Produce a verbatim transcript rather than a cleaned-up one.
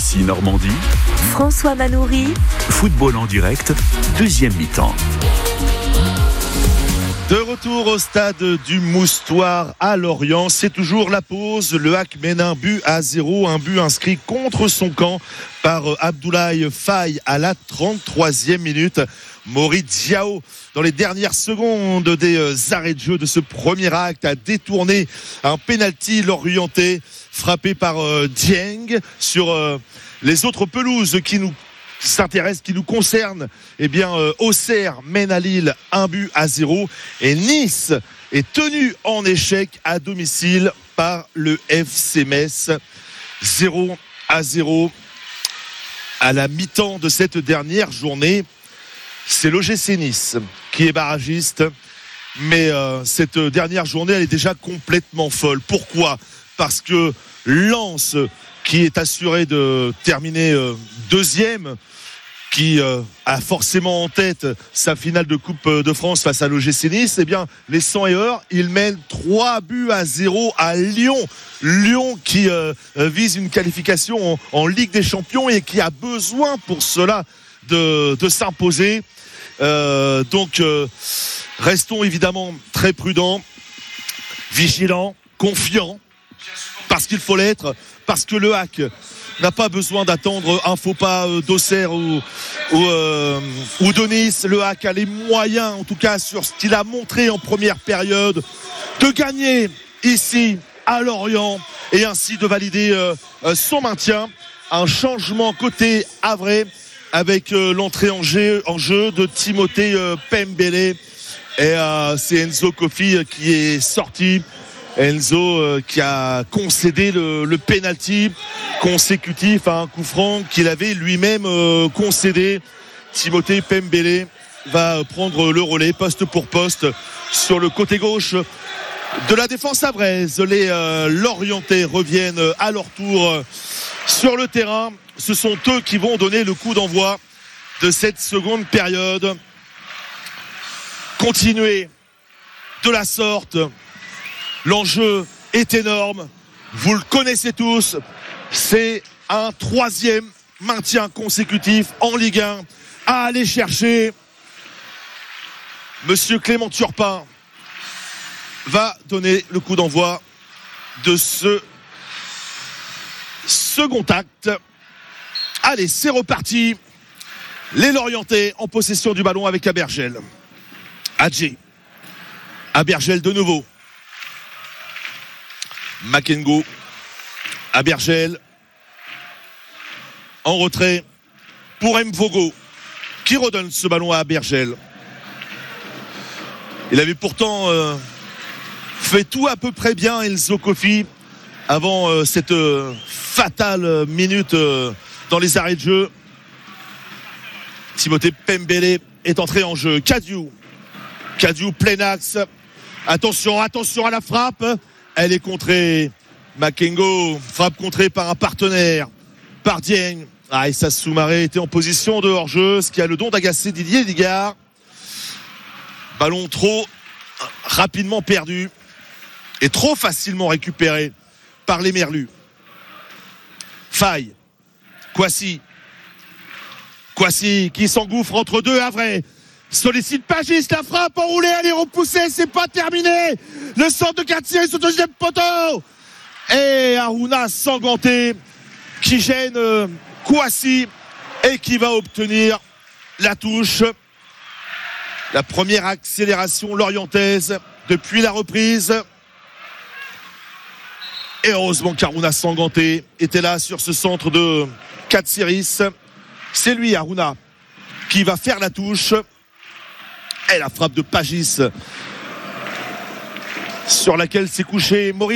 Ici Normandie. François Manoury. Football en direct, deuxième mi-temps. De retour au stade du Moustoir à Lorient, c'est toujours la pause. Le H A C mène un but à zéro, un but inscrit contre son camp par Abdoulaye Faye à la trente-troisième minute. Mori Diao, dans les dernières secondes des arrêts de jeu de ce premier acte, a détourné un pénalty lorientais frappé par Dieng sur les autres pelouses qui nous s'intéresse, qui nous concerne. Eh bien, euh, Auxerre mène à Lille un but à zéro et Nice est tenu en échec à domicile par le F C Metz. zéro à zéro à la mi-temps de cette dernière journée. C'est l'O G C Nice qui est barragiste, mais euh, cette dernière journée, elle est déjà complètement folle. Pourquoi ? Parce que Lens, qui est assuré de terminer euh, deuxième, qui euh, a forcément en tête sa finale de Coupe de France face à l'O G C Nice, eh bien, les cent et heures, ils mènent trois buts à zéro à Lyon. Lyon qui euh, vise une qualification en, en Ligue des Champions et qui a besoin pour cela de, de s'imposer. Euh, donc, euh, restons évidemment très prudents, vigilants, confiants, parce qu'il faut l'être, parce que le H A C n'a pas besoin d'attendre un faux pas d'Auxerre ou, ou, euh, ou de Nice. Le H A C a les moyens, en tout cas sur ce qu'il a montré en première période, de gagner ici à Lorient et ainsi de valider euh, son maintien. Un changement côté Havre avec euh, l'entrée en jeu, en jeu de Timothée euh, Pembele. Et euh, c'est Enzo Kofi qui est sorti. Enzo euh, qui a concédé le, le penalty consécutif à un coup franc qu'il avait lui-même euh, concédé. Timothée Pembele va prendre le relais poste pour poste sur le côté gauche de la défense havraise. Les euh, Lorientais reviennent à leur tour euh, sur le terrain. Ce sont eux qui vont donner le coup d'envoi de cette seconde période. Continuer de la sorte. L'enjeu est énorme, vous le connaissez tous, c'est un troisième maintien consécutif en Ligue un à aller chercher. Monsieur Clément Turpin va donner le coup d'envoi de ce second acte. Allez, c'est reparti. Les Lorientais en possession du ballon avec Abergel. Adjé. Abergel de nouveau. Makengo, Abergel, en retrait pour Mvogo, qui redonne ce ballon à Abergel. Il avait pourtant euh, fait tout à peu près bien Enzo Kofi avant euh, cette euh, fatale minute euh, dans les arrêts de jeu. Timothée Pembele est entré en jeu. Kadiou, Kadiou plein axe. Attention, attention à la frappe. Elle est contrée. Makengo, frappe contrée par un partenaire, par Dieng. Ah, et ça Soumaré était en position de hors-jeu, ce qui a le don d'agacer Didier Ligard. Ballon trop rapidement perdu et trop facilement récupéré par les Merlus. Faye, Kouassi, Kouassi qui s'engouffre entre deux Havrais. Sollicite Pagis, la frappe enroulée, elle est repoussée, c'est pas terminé. Le centre de Katsiri sur le deuxième poteau. Et Harouna Sanganté qui gêne euh, Kouassi et qui va obtenir la touche. La première accélération lorientaise depuis la reprise. Et heureusement qu'Harouna Sanganté était là sur ce centre de Katsiris. C'est lui, Harouna, qui va faire la touche. Et la frappe de Pagis sur laquelle s'est couché Maurice.